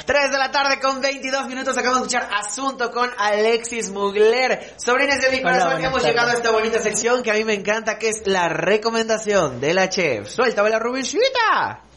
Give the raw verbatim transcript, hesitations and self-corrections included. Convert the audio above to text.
tres de la tarde con veintidós minutos. Acabamos de escuchar Asunto con Alexis Mugler. Sobrines de mi corazón, Hola, hemos tardes. llegado a esta bonita sección que a mí me encanta, que es la recomendación de la chef. Suéltame la rubicita.